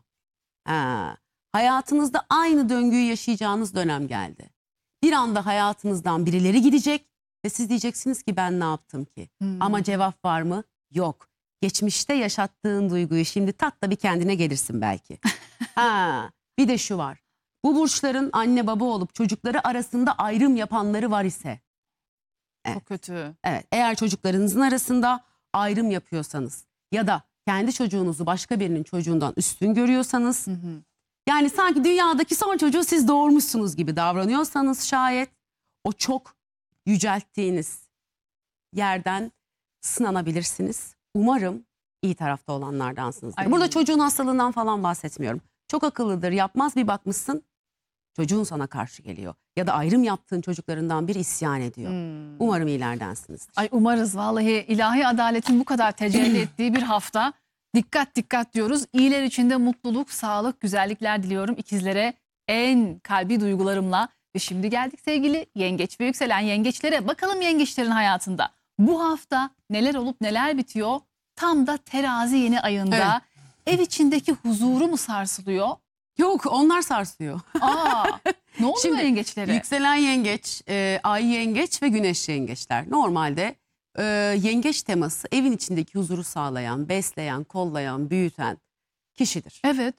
Speaker 1: Hayatınızda aynı döngüyü yaşayacağınız dönem geldi. Bir anda hayatınızdan birileri gidecek ve siz diyeceksiniz ki ben ne yaptım ki? Ama cevap var mı? Yok. Geçmişte yaşattığın duyguyu şimdi tat da bir kendine gelirsin belki. Bir de şu var. Bu burçların anne baba olup çocukları arasında ayrım yapanları var ise. Evet.
Speaker 2: Çok kötü.
Speaker 1: Evet, eğer çocuklarınızın arasında ayrım yapıyorsanız ya da kendi çocuğunuzu başka birinin çocuğundan üstün görüyorsanız, yani sanki dünyadaki son çocuğu siz doğurmuşsunuz gibi davranıyorsanız şayet, o çok yücelttiğiniz yerden sınanabilirsiniz. Umarım iyi tarafta olanlardansınızdır.
Speaker 2: Aynen.
Speaker 1: Burada çocuğun hastalığından falan bahsetmiyorum. Çok akıllıdır, yapmaz, bir bakmışsın çocuğun sana karşı geliyor. Ya da ayrım yaptığın çocuklarından bir isyan ediyor. Umarım iyilerdensinizdir.
Speaker 2: Ay umarız vallahi ilahi adaletin bu kadar tecelli ettiği bir hafta. Dikkat dikkat diyoruz. İyiler içinde mutluluk, sağlık, güzellikler diliyorum ikizlere en kalbi duygularımla. Ve şimdi geldik sevgili yengeç ve yükselen yengeçlere. Bakalım yengeçlerin hayatında bu hafta neler olup neler bitiyor? Tam da terazi yeni ayında ev içindeki huzuru mu sarsılıyor?
Speaker 1: Yok, onlar sarsıyor.
Speaker 2: Aa, ne oluyor
Speaker 1: Şimdi,
Speaker 2: yengeçlere?
Speaker 1: Yükselen yengeç, ay yengeç ve güneş yengeçler. Normalde yengeç teması evin içindeki huzuru sağlayan, besleyen, kollayan, büyüten kişidir.
Speaker 2: Evet.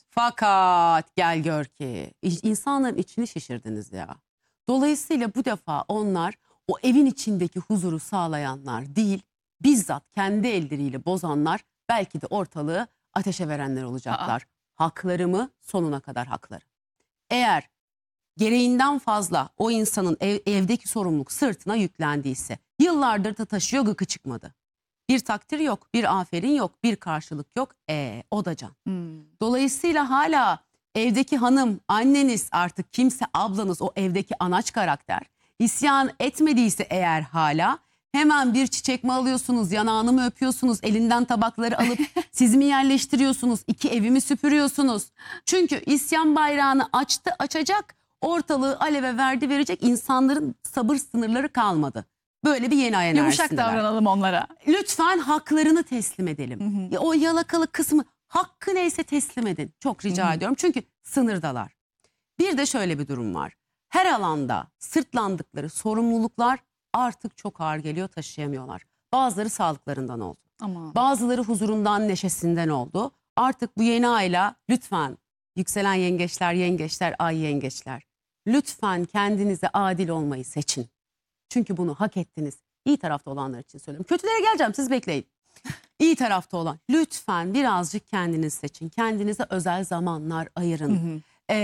Speaker 1: Fakat gel gör ki insanların içini şişirdiniz ya. Dolayısıyla bu defa onlar o evin içindeki huzuru sağlayanlar değil, bizzat kendi elleriyle bozanlar, belki de ortalığı ateşe verenler olacaklar. Haklarımı sonuna kadar haklarım. Eğer gereğinden fazla o insanın evdeki sorumluluk sırtına yüklendiyse, yıllardır da taşıyor, gıkı çıkmadı. Bir takdir yok, bir aferin yok, bir karşılık yok. O da can. Dolayısıyla hala evdeki hanım, anneniz, artık kimse, ablanız, o evdeki anaç karakter isyan etmediyse eğer hala, hemen bir çiçek mi alıyorsunuz, yanağını mı öpüyorsunuz, elinden tabakları alıp siz mi yerleştiriyorsunuz, iki evi mi süpürüyorsunuz? Çünkü isyan bayrağını açacak, ortalığı aleve verecek insanların sabır sınırları kalmadı. Böyle bir yeni ay enerjisindeler.
Speaker 2: Yumuşak davranalım onlara.
Speaker 1: Lütfen haklarını teslim edelim. O yalakalık kısmı, hakkı neyse teslim edin. Çok rica ediyorum. Çünkü sınırdalar. Bir de şöyle bir durum var. Her alanda sırtlandıkları sorumluluklar artık çok ağır geliyor, taşıyamıyorlar. Bazıları sağlıklarından oldu.
Speaker 2: Aman.
Speaker 1: Bazıları huzurundan, neşesinden oldu. Artık bu yeni ayla lütfen yükselen yengeçler, ay yengeçler, lütfen kendinize adil olmayı seçin. Çünkü bunu hak ettiniz. İyi tarafta olanlar için söylüyorum. Kötülere geleceğim, siz bekleyin. İyi tarafta olan, lütfen birazcık kendiniz seçin. Kendinize özel zamanlar ayırın.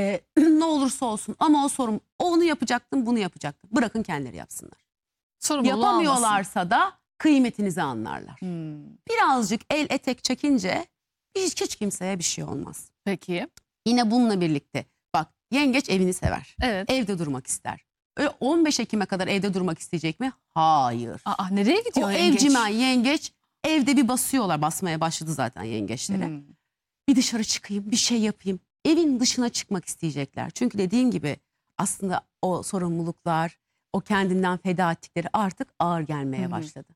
Speaker 1: Ne olursa olsun, ama o sorun, onu yapacaktım, bunu yapacaktım. Bırakın kendileri yapsınlar.
Speaker 2: Sorumluluğu
Speaker 1: Yapamıyorlarsa da kıymetinizi anlarlar. Birazcık el etek çekince hiç kimseye bir şey olmaz.
Speaker 2: Peki.
Speaker 1: Yine bununla birlikte bak, yengeç evini sever.
Speaker 2: Evet.
Speaker 1: Evde durmak ister. Öyle 15 Ekim'e kadar evde durmak isteyecek mi? Hayır.
Speaker 2: Nereye gidiyor
Speaker 1: O
Speaker 2: yengeç?
Speaker 1: evcimen yengeç evde bir basıyorlar. Basmaya başladı zaten yengeçlere. Bir dışarı çıkayım, bir şey yapayım. Evin dışına çıkmak isteyecekler. Çünkü dediğim gibi aslında o sorumluluklar, o kendinden feda ettikleri artık ağır gelmeye başladı.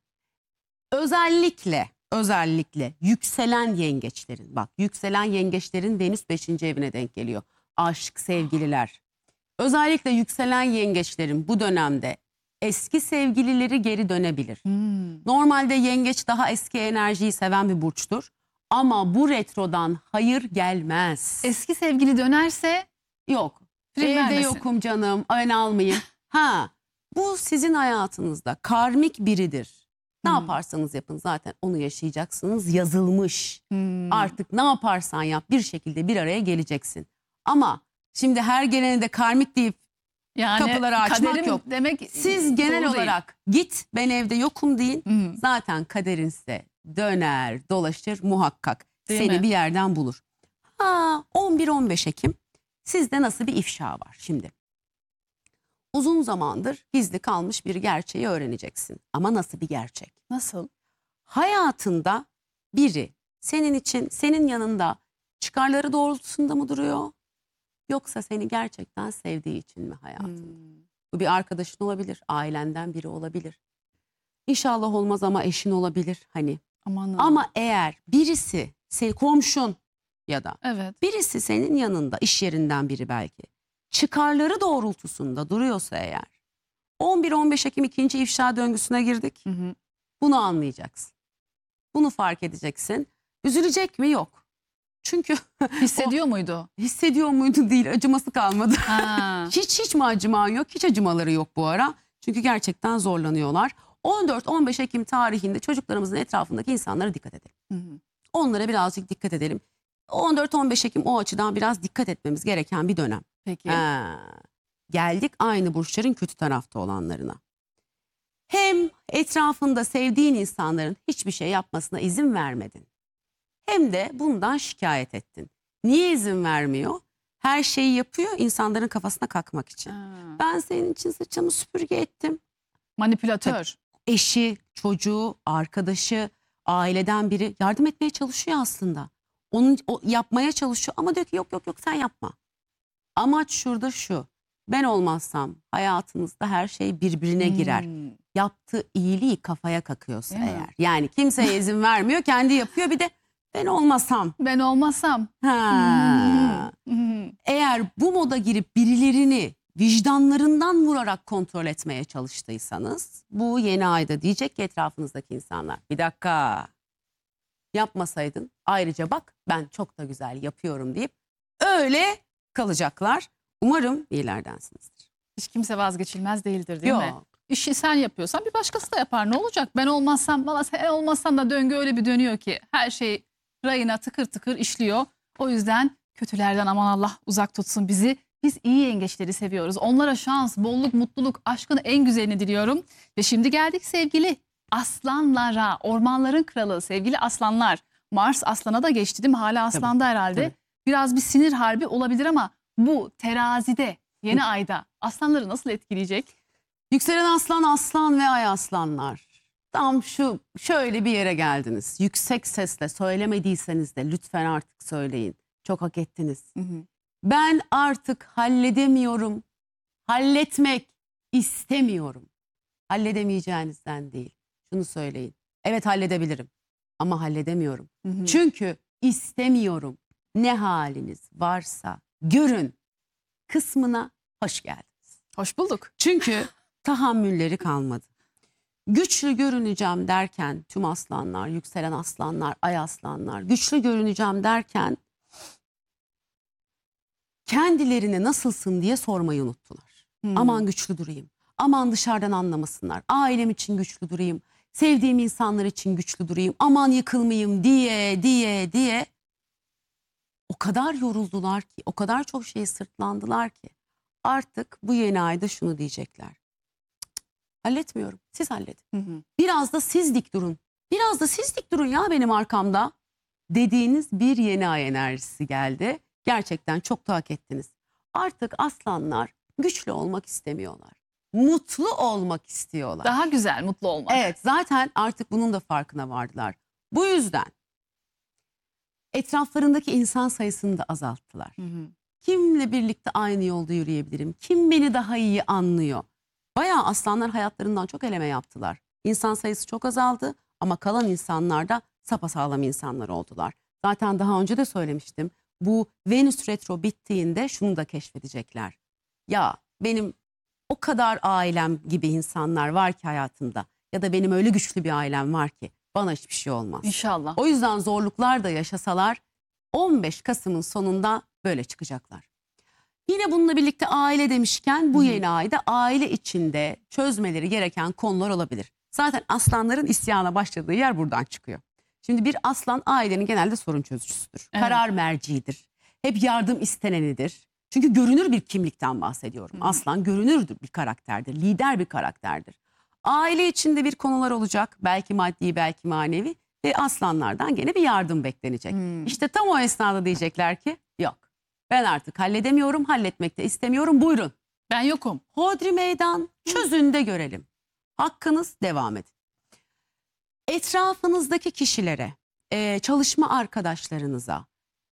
Speaker 1: Özellikle yükselen yengeçlerin, bak, yükselen yengeçlerin Venüs 5. evine denk geliyor. Aşk, sevgililer. Özellikle yükselen yengeçlerin bu dönemde eski sevgilileri geri dönebilir. Normalde yengeç daha eski enerjiyi seven bir burçtur. Ama bu retrodan hayır gelmez.
Speaker 2: Eski sevgili dönerse
Speaker 1: Yok.
Speaker 2: prim
Speaker 1: Evde
Speaker 2: vermesin.
Speaker 1: yokum canım, ben almayayım. Bu sizin hayatınızda karmik biridir. Ne yaparsanız yapın zaten onu yaşayacaksınız, yazılmış. Artık ne yaparsan yap bir şekilde bir araya geleceksin. Ama şimdi her gelene de karmik deyip
Speaker 2: yani
Speaker 1: kapıları açmak
Speaker 2: kaderim
Speaker 1: yok.
Speaker 2: demek
Speaker 1: Siz genel
Speaker 2: doğru değil.
Speaker 1: olarak git, ben evde yokum deyin. Zaten kaderin size döner dolaşır muhakkak.
Speaker 2: Değil
Speaker 1: Seni
Speaker 2: mi?
Speaker 1: bir yerden bulur. 11-15 Ekim sizde nasıl bir ifşa var şimdi? Uzun zamandır gizli kalmış bir gerçeği öğreneceksin. Ama nasıl bir gerçek?
Speaker 2: Nasıl?
Speaker 1: Hayatında biri senin için, senin yanında çıkarları doğrultusunda mı duruyor? Yoksa seni gerçekten sevdiği için mi hayatında? Bu bir arkadaşın olabilir, ailenden biri olabilir. İnşallah olmaz ama eşin olabilir hani.
Speaker 2: Aman.
Speaker 1: Ama eğer birisi, komşun ya da
Speaker 2: Evet.
Speaker 1: birisi senin yanında, iş yerinden biri belki, çıkarları doğrultusunda duruyorsa eğer, 11-15 Ekim ikinci ifşa döngüsüne girdik. Bunu anlayacaksın. Bunu fark edeceksin. Üzülecek mi? Yok. Çünkü
Speaker 2: Hissediyor muydu?
Speaker 1: hissediyor muydu değil, acıması kalmadı.
Speaker 2: Ha.
Speaker 1: Hiç mi acıman yok? Hiç acımaları yok bu ara. Çünkü gerçekten zorlanıyorlar. 14-15 Ekim tarihinde çocuklarımızın etrafındaki insanlara dikkat edelim. Onlara birazcık dikkat edelim. 14-15 Ekim o açıdan biraz dikkat etmemiz gereken bir dönem.
Speaker 2: Peki.
Speaker 1: Geldik aynı burçların kötü tarafta olanlarına. Hem etrafında sevdiğin insanların hiçbir şey yapmasına izin vermedin. Hem de bundan şikayet ettin. Niye izin vermiyor? her şeyi yapıyor insanların kafasına kakmak için.
Speaker 2: Ha.
Speaker 1: Ben senin için saçımı süpürge ettim.
Speaker 2: Manipülatör.
Speaker 1: Eşi, çocuğu, arkadaşı, aileden biri yardım etmeye çalışıyor aslında. O yapmaya çalışıyor ama diyor ki yok yok yok sen yapma. Amaç şurada şu. Ben olmazsam hayatınızda her şey birbirine girer. Yaptığı iyiliği kafaya kakıyorsa
Speaker 2: Değil mi?
Speaker 1: eğer. Yani kimseye izin vermiyor, kendi yapıyor, bir de ben olmasam.
Speaker 2: Ben olmasam.
Speaker 1: Ha. Eğer bu moda girip birilerini vicdanlarından vurarak kontrol etmeye çalıştıysanız bu yeni ayda diyecek ki etrafınızdaki insanlar bir dakika yapmasaydın, ayrıca bak ben çok da güzel yapıyorum deyip öyle kalacaklar. Umarım iyilerdensinizdir.
Speaker 2: Hiç kimse vazgeçilmez değildir değil mi?
Speaker 1: Yok.
Speaker 2: İşi sen yapıyorsan bir başkası da yapar, ne olacak? Ben olmazsam, valla sen olmazsan da döngü öyle bir dönüyor ki her şey rayına tıkır tıkır işliyor. O yüzden kötülerden aman Allah uzak tutsun bizi. Biz iyi yengeçleri seviyoruz. Onlara şans, bolluk, mutluluk, aşkın en güzelini diliyorum. Ve şimdi geldik sevgili aslanlara. Ormanların kralı sevgili aslanlar. Mars aslana da geçti değil mi? Hala aslanda herhalde.
Speaker 1: tabii.
Speaker 2: Biraz bir sinir harbi olabilir ama bu terazide yeni ayda aslanları nasıl etkileyecek?
Speaker 1: Yükselen aslan, aslan ve ay aslanlar. Tam şöyle bir yere geldiniz. Yüksek sesle söylemediyseniz de lütfen artık söyleyin. Çok hak ettiniz. Ben artık halledemiyorum. Halletmek istemiyorum. Halledemeyeceğinizden değil. Şunu söyleyin. Evet halledebilirim ama halledemiyorum. Çünkü istemiyorum. Ne haliniz varsa görün kısmına hoş geldiniz.
Speaker 2: Hoş bulduk.
Speaker 1: Çünkü tahammülleri kalmadı. Güçlü görüneceğim derken tüm aslanlar, yükselen aslanlar, ay aslanlar, güçlü görüneceğim derken kendilerine nasılsın diye sormayı unuttular. Aman güçlü durayım, aman dışarıdan anlamasınlar, ailem için güçlü durayım, sevdiğim insanlar için güçlü durayım, aman yıkılmayayım diye o kadar yoruldular ki, o kadar çok şeyi sırtlandılar ki artık bu yeni ayda şunu diyecekler. Halletmiyorum, siz halledin. Biraz da siz dik durun. Biraz da siz dik durun ya benim arkamda dediğiniz bir yeni ay enerjisi geldi. Gerçekten çok da hak ettiniz. Artık aslanlar güçlü olmak istemiyorlar. Mutlu olmak istiyorlar.
Speaker 2: Daha güzel, mutlu olmak.
Speaker 1: Evet, zaten artık bunun da farkına vardılar. Bu yüzden etraflarındaki insan sayısını da azalttılar. Kimle birlikte aynı yolda yürüyebilirim? Kim beni daha iyi anlıyor? Bayağı aslanlar hayatlarından çok eleme yaptılar. İnsan sayısı çok azaldı ama kalan insanlar da sapasağlam insanlar oldular. Zaten daha önce de söylemiştim. Bu Venüs retro bittiğinde şunu da keşfedecekler. Ya benim o kadar ailem gibi insanlar var ki hayatımda ya da benim öyle güçlü bir ailem var ki bana hiçbir şey olmaz.
Speaker 2: İnşallah.
Speaker 1: O yüzden zorluklar da yaşasalar 15 Kasım'ın sonunda böyle çıkacaklar. Yine bununla birlikte aile demişken bu yeni ayda aile içinde çözmeleri gereken konular olabilir. Zaten aslanların isyana başladığı yer buradan çıkıyor. Şimdi bir aslan ailenin genelde sorun çözücüsüdür.
Speaker 2: Evet.
Speaker 1: Karar merciidir. Hep yardım istenenidir. Çünkü görünür bir kimlikten bahsediyorum. Aslan görünür bir karakterdir, lider bir karakterdir. Aile içinde bir konular olacak. Belki maddi, belki manevi. Ve aslanlardan gene bir yardım beklenecek. İşte tam o esnada diyecekler ki yok. Ben artık halledemiyorum, halletmek de istemiyorum. Buyurun.
Speaker 2: Ben yokum.
Speaker 1: Hodri meydan, çözün de görelim. Hakkınız, devam edin. Etrafınızdaki kişilere, çalışma arkadaşlarınıza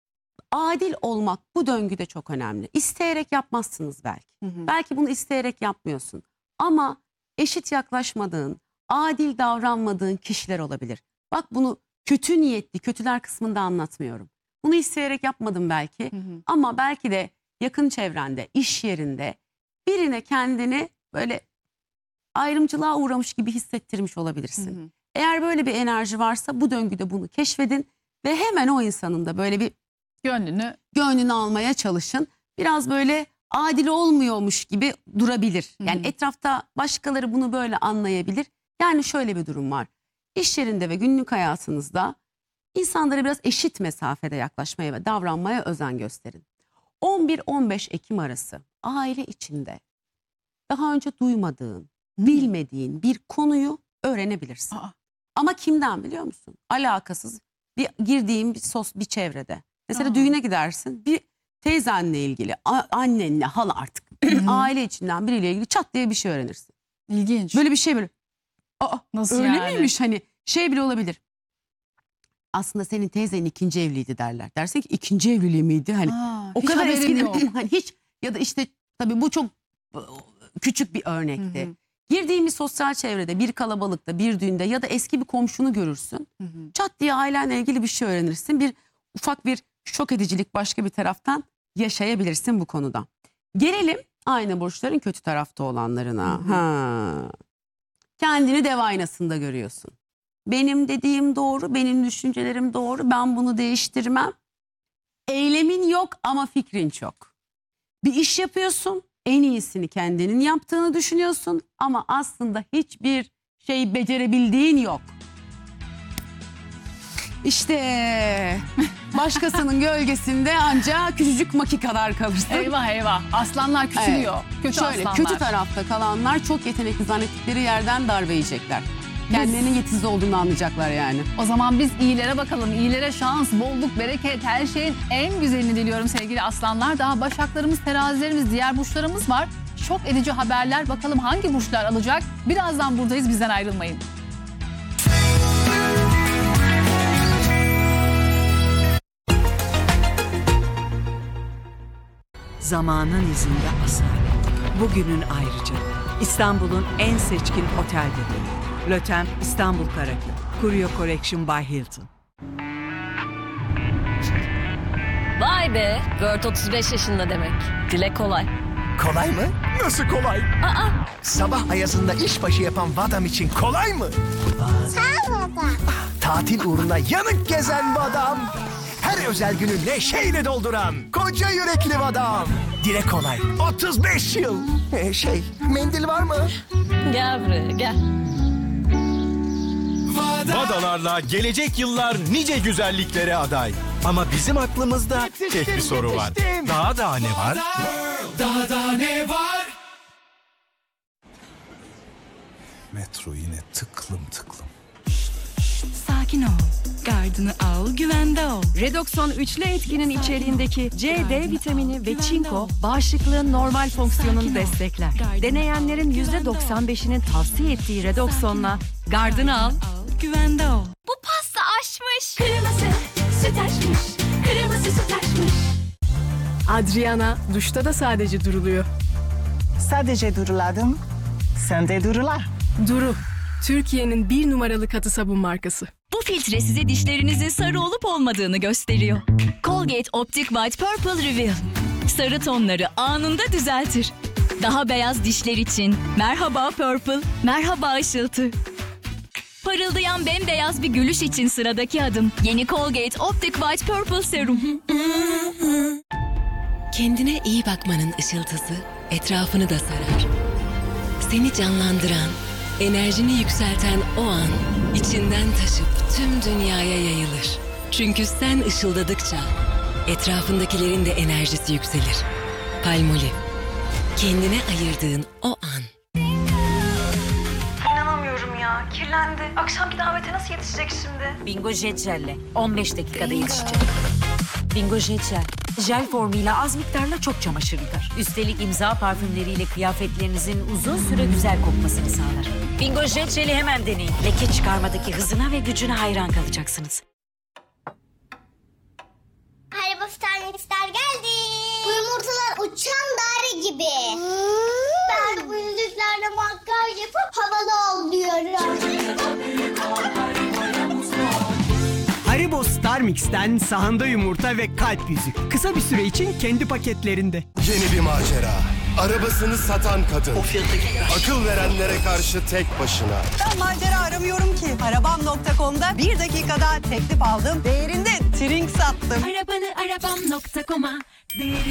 Speaker 1: adil olmak bu döngüde çok önemli. İsteyerek yapmazsınız belki. Belki bunu isteyerek yapmıyorsun. Ama eşit yaklaşmadığın, adil davranmadığın kişiler olabilir. Bak bunu kötü niyetli, kötüler kısmında anlatmıyorum. Bunu isteyerek yapmadım belki ama belki de yakın çevrende, iş yerinde birine kendini böyle ayrımcılığa uğramış gibi hissettirmiş olabilirsin. Eğer böyle bir enerji varsa bu döngüde bunu keşfedin ve hemen o insanın da böyle bir gönlünü almaya çalışın. Biraz böyle adil olmuyormuş gibi durabilir. Yani etrafta başkaları bunu böyle anlayabilir. Yani şöyle bir durum var. İş yerinde ve günlük hayatınızda İnsanlara biraz eşit mesafede yaklaşmaya ve davranmaya özen gösterin. 11-15 Ekim arası aile içinde daha önce duymadığın, bilmediğin bir konuyu öğrenebilirsin. Ama kimden biliyor musun? Alakasız girdiğin bir çevrede. Mesela düğüne gidersin. teyzenle ilgili, annenle, hala artık aile içinden biriyle ilgili çat diye bir şey öğrenirsin.
Speaker 2: İlginç.
Speaker 1: Böyle bir şey böyle. Aa,
Speaker 2: Nasıl
Speaker 1: öyle
Speaker 2: yani?
Speaker 1: miymiş hani şey bile olabilir. Aslında senin teyzenin 2. evliydi derler. Dersin ki 2. evliliği miydi? Hani
Speaker 2: Aa,
Speaker 1: o
Speaker 2: hiç
Speaker 1: kadar
Speaker 2: haberim
Speaker 1: eski
Speaker 2: yok.
Speaker 1: hani hiç ya da işte tabii bu çok küçük bir örnekti.
Speaker 2: Hı hı.
Speaker 1: Girdiğimiz sosyal çevrede, bir kalabalıkta, bir düğünde ya da eski bir komşunu görürsün.
Speaker 2: Hı hı.
Speaker 1: Çat diye ailenle ilgili bir şey öğrenirsin. Bir ufak bir şok edicilik başka bir taraftan yaşayabilirsin bu konuda. Gelelim ayna burçların kötü tarafta olanlarına.
Speaker 2: Hı hı.
Speaker 1: Ha. Kendini dev aynasında görüyorsun. Benim dediğim doğru, benim düşüncelerim doğru, ben bunu değiştirmem. Eylemin yok ama fikrin çok. Bir iş yapıyorsun, en iyisini kendinin yaptığını düşünüyorsun ama aslında hiçbir şey becerebildiğin yok. İşte başkasının gölgesinde ancak küçücük maki kadar kalırsın.
Speaker 2: Eyvah eyvah. Aslanlar küçülüyor. Kötü
Speaker 1: Şöyle
Speaker 2: aslanlar.
Speaker 1: kötü tarafta kalanlar çok yetenekli zannettikleri yerden darbe yiyecekler. Kendilerinin yetsiz olduğunu anlayacaklar yani.
Speaker 2: O zaman biz iyilere bakalım. İyilere şans, bolluk, bereket, her şeyin en güzelini diliyorum sevgili aslanlar. Daha başaklarımız, terazilerimiz, diğer burçlarımız var. Şok edici haberler. Bakalım hangi burçlar alacak? Birazdan buradayız. Bizden ayrılmayın.
Speaker 3: Zamanın izinde asalet. Bugünün ayrıca. İstanbul'un en seçkin otel bebeği. Lotem İstanbul Karaköy. Curio Collection by Hilton.
Speaker 4: Vay be, Word 35 yaşında demek. Dile kolay.
Speaker 5: Kolay mı? Nasıl kolay? Sabah ayazında işbaşı yapan Vadam için kolay mı? Tatil uğruna yanık gezen Vadam. Her özel günü neşeyle dolduran koca yürekli Vadam. Dile kolay. 35 yıl. Mendil var mı?
Speaker 4: Gel buraya, gel.
Speaker 6: Vadalarla gelecek yıllar nice güzelliklere aday. Ama bizim aklımızda tek bir soru var. Daha ne var?
Speaker 7: Daha ne var?
Speaker 5: Metro yine tıklım tıklım.
Speaker 8: Sakin ol. Gardını al, güvende ol.
Speaker 9: Redoxon üçlü etkinin içeriğindeki C, D vitamini ve çinko bağışıklığın normal fonksiyonunu destekler. Deneyenlerin %95'inin tavsiye ettiği Redoxon'la gardını al.
Speaker 8: Güvende ol.
Speaker 10: Bu pasta aşmış. Kırmızı süt aşmış. Kırmızı süt aşmış.
Speaker 11: Adriana duşta da sadece duruluyor.
Speaker 12: Sadece duruladım. Sen de durula.
Speaker 11: Duru, Türkiye'nin 1 numaralı katı sabun markası.
Speaker 10: Bu filtre size dişlerinizin sarı olup olmadığını gösteriyor. Colgate Optic White Purple Reveal. Sarı tonları anında düzeltir. Daha beyaz dişler için merhaba Purple, merhaba ışıltı. Parıldayan bembeyaz bir gülüş için sıradaki adım. Yeni Colgate Optic White Purple Serum.
Speaker 13: Kendine iyi bakmanın ışıltısı etrafını da sarar. Seni canlandıran, enerjini yükselten o an içinden taşıp tüm dünyaya yayılır. Çünkü sen ışıldadıkça etrafındakilerin de enerjisi yükselir. Palmolive. Kendine ayırdığın o an.
Speaker 14: İnanamıyorum ya. Kirlendi. Akşamki davete nasıl yetişecek şimdi?
Speaker 15: Bingo Jet Jel'le 15 dakikada yetişecek. Bingo Jet Jel. Jel formuyla az miktarla çok çamaşır yıkar. Üstelik imza parfümleriyle kıyafetlerinizin uzun süre güzel kokmasını sağlar. Bingo Jet Jel'i hemen deneyin. Leke çıkarmadaki hızına ve gücüne hayran kalacaksınız.
Speaker 16: Haribo Starmix'ler geldi. Bu yumurtalar uçan daire gibi. Ben bu yüzüklerle makyaj yapıp havalı oluyorum.
Speaker 17: Haribo Star Mix'ten sahanda yumurta ve kalp yüzük. Kısa bir süre için kendi paketlerinde.
Speaker 18: Yeni bir macera. Arabasını satan kadın. Akıl verenlere karşı tek başına.
Speaker 19: Ben macera aramıyorum ki. Arabam.com'da 1 dakikada teklif aldım. Değerinde trink sattım.
Speaker 10: Arabanı arabam.com'a